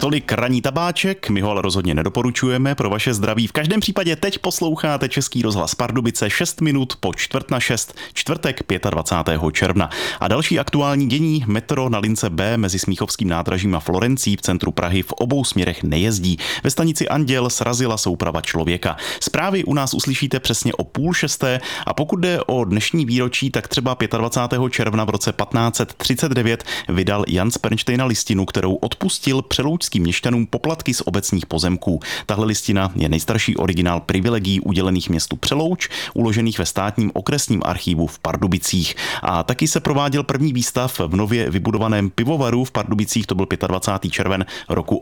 Tolik ranní tabáček, my ho ale rozhodně nedoporučujeme pro vaše zdraví. V každém případě teď posloucháte Český rozhlas Pardubice 6 minut po 5:45, čtvrtek 25. června. A další aktuální dění: metro na lince B mezi Smíchovským nádražím a Florencí v centru Prahy v obou směrech nejezdí. Ve stanici Anděl srazila souprava člověka. Zprávy u nás uslyšíte přesně o 5:30 a pokud jde o dnešní výročí, tak třeba 25. června v roce 1539 vydal Jan z Pernštejna listinu, kterou odpustil přeloučským měšťanům poplatky z obecních pozemků. Tahle listina je nejstarší originál privilegií udělených městu Přelouč, uložených ve státním okresním archivu v Pardubicích. A taky se prováděl první výstav v nově vybudovaném pivovaru v Pardubicích, to byl 25. červen roku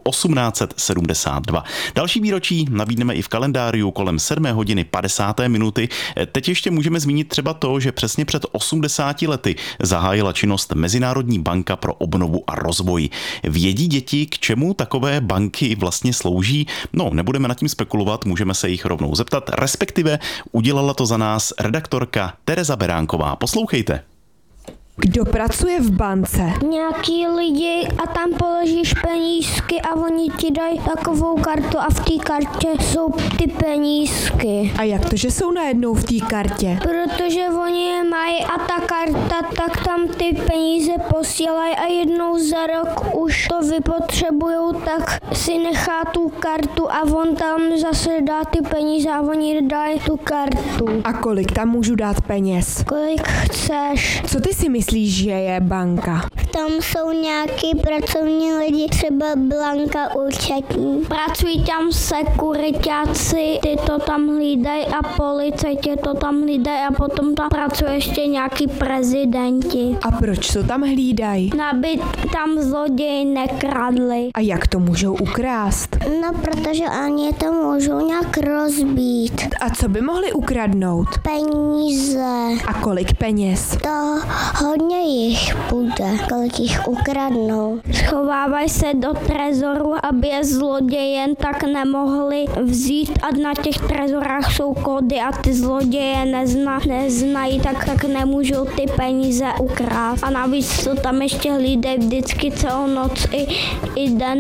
1872. Další výročí nabídneme i v kalendáriu kolem 7:50. Teď ještě můžeme zmínit třeba to, že přesně před 80 lety zahájila činnost Mezinárodní banka pro obnovu a rozvoj. Vědí děti, k čemu takové banky vlastně slouží? No, nebudeme nad tím spekulovat, můžeme se jich rovnou zeptat, respektive udělala to za nás redaktorka Tereza Beránková. Poslouchejte. Kdo pracuje v bance? Nějaký lidi a tam položíš penízky a oni ti dají takovou kartu a v té kartě jsou ty penízky. A jak to, že jsou najednou v té kartě? Protože oni je mají a ta karta, tak tam ty peníze posílají a jednou za rok už to vypotřebujou, tak si nechá tu kartu a on tam zase dá ty peníze a oni dají tu kartu. A kolik tam můžu dát peněz? Kolik chceš? Co ty si myslíš, že je banka? Tam jsou nějaký pracovní lidi, třeba Blanka účetní. Pracují tam sekuritáci, ty to tam hlídají a policajti to tam hlídají a potom tam pracují ještě nějaký prezidenti. A proč to tam hlídají? Aby tam zloději nekradli. A jak to můžou ukrást? No, protože oni to můžou nějak rozbít. A co by mohli ukradnout? Peníze. A kolik peněz? To hodně jich bude, kolik jich ukradnou. Schovávají se do trezoru, aby je zloději jen tak nemohli vzít a na těch trezorách jsou kódy a ty zloděje neznají, tak nemůžou ty peníze ukrást. A navíc to tam ještě hlídají vždycky celou noc i den.